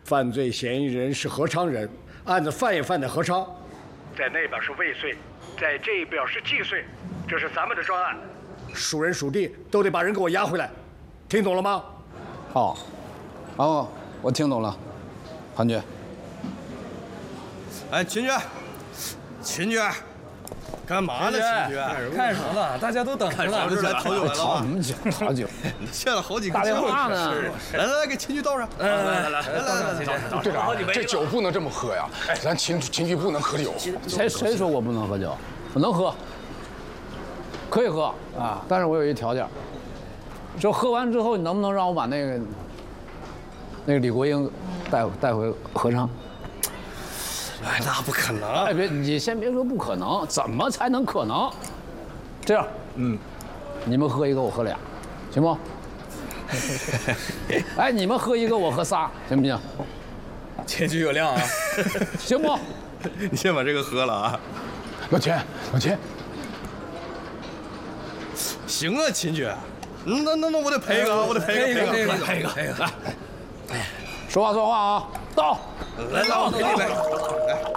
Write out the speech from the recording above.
犯罪嫌疑人是何昌仁，案子犯也犯在何昌，在那边是未遂，在这边是既遂，这是咱们的专案，属人属地都得把人给我押回来，听懂了吗？ 哦，哦，我听懂了，韩局。 哎，秦局，秦局，干嘛呢？秦局， 看什么呢？大家都等着呢。 这讨酒来了吵什么酒？吵酒， 欠了好几个打电话呢。 来来来，给秦局倒上。 来， 队长，这酒不能这么喝呀！哎，咱秦局不能喝酒。 谁说我不能喝酒？我能喝，可以喝啊，但是我有一条件，就喝完之后，你能不能让我把那个李国英带回合昌？ 哎，那不可能！ 哎，别，你先别说不可能，怎么才能可能？这样，你们喝一个，我喝俩，行不？哎，你们喝一个，我喝仨，行不行？ 钱局有量啊， 行不？ 你先把这个喝了啊！ 老钱， 行啊，秦局，那我得赔一个啊，我得赔一个， 说话啊，到。 来，给你来。